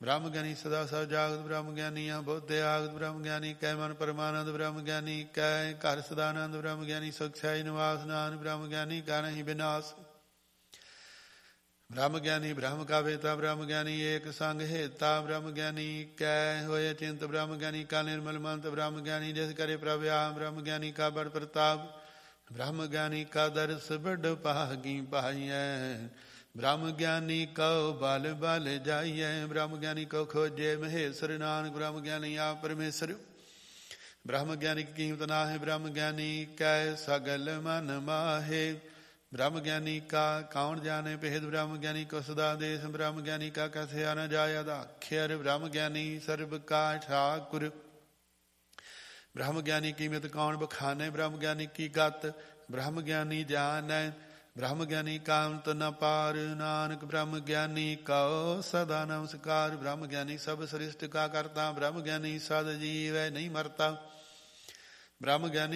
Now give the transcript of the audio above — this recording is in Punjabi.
ਬ੍ਰਹਮ ਗਿਆਨੀ ਸਦਾ ਸਭ ਜਾਗਤ ਬ੍ਰਹਮ ਗਿਆਨੀ ਆ ਬੁੱਧ ਆਗਤ ਬ੍ਰਹਮ ਗਿਆਨੀ ਕੈ ਮਨ ਪਰਮਾਨੰਦ ਬ੍ਰਹਮ ਗਿਆਨੀ ਕੈ ਘਰ ਸਦਾਨੰਦ ਬ੍ਰਹਮ ਗਿਆਨੀ ਸੁਖ ਸਹਿਜ ਨਿਵਾਸ ਨਾਨਕ ਬ੍ਰਹਮ ਗਿਆਨੀ ਕੈ ਨਹੀਂ ਬਿਨਾਸ਼ ਬ੍ਰਹਮ ਗਿਆਨੀ ਬ੍ਰਹਮ ਕਾ ਵੇਤਾ ਬ੍ਰਹਮ ਗਿਆਨੀ ਏਕ ਸੰਗ ਹੇਤਾ ਬ੍ਰਹਮ ਗਿਆਨੀ ਕੈ ਹੋਏ ਚਿੰਤ ਬ੍ਰਹਮ ਗਿਆਨੀ ਕਾ ਨਿਰਮਲ ਮੰਤ ਬ੍ਰਹਮ ਗਿਆਨੀ ਜਿਸ ਕਰੇ ਪ੍ਰਭ ਆਮ ਬ੍ਰਹਮ ਗਿਆਨੀ ਕਾ ਬੜ ਪ੍ਰਤਾਪ ਬ੍ਰਹਮ ਗਿਆਨੀ ਕਾ ਦਰਸ ਬੜ ਭਾਗੀ ਪਾਈਐ ਬ੍ਰਹਮ ਗਿਆਨੀ ਕਉ ਬਲ ਬਲ ਜਾਈਐ ਬ੍ਰਹਮ ਗਿਆਨੀ ਕਉ ਖੋਜੇ ਮਹੇਸ਼ਰ ਨਾਨਕ ਬ੍ਰਹਮ ਗਿਆਨੀ ਆਪ ਪਰਮੇਸ਼ਰ ਬ੍ਰਹਮ ਗਿਆਨੀ ਕੀ ਕੀਮਤ ਨਾਹਿ ਬ੍ਰਹਮ ਗਿਆਨੀ ਕੈ ਸਗਲ ਮਨ ਮਾਹੇ ਬ੍ਰਹਮ ਗਿਆਨੀ ਕਾ ਕੌਣ ਜਾਣੇ ਭੇਦ ਬ੍ਰਹਮ ਗਿਆਨੀ ਕੋ ਸਦਾ ਦੇਸ ਬ੍ਰਹਮ ਗਿਆਨੀ ਕਾ ਕਸਿਆ ਨ ਜਾਇ ਅਦਾਖਿਅਰ ਬ੍ਰਹਮ ਗਿਆਨੀ ਸਰਬ ਕਾ ਠਾਕੁਰ ਬ੍ਰਹਮ ਗਿਆਨੀ ਕੀਮਤ ਕੌਣ ਬਖਾਨੇ ਬ੍ਰਹਮ ਗਿਆਨੀ ਕੀ ਗਤ ਬ੍ਰਹਮ ਗਿਆਨੀ ਜਾਣੈ ਬ੍ਰਹਮ ਗਿਆਨੀ ਕਾ ਅੰਤ ਨ ਪਾਰ ਨਾਨਕ ਬ੍ਰਹਮ ਗਿਆਨੀ ਕਉ ਸਦਾ ਨਮਸਕਾਰ ਬ੍ਰਹਮ ਗਿਆਨੀ ਸਭ ਸ੍ਰਿਸ਼ਟ ਕਾ ਕਰਤਾ ਬ੍ਰਹਮ ਗਿਆਨੀ ਸਦ ਜੀਵੈ ਨਹੀਂ ਮਰਤਾ ਬ੍ਰਹਮ ਗਿਆਨੀ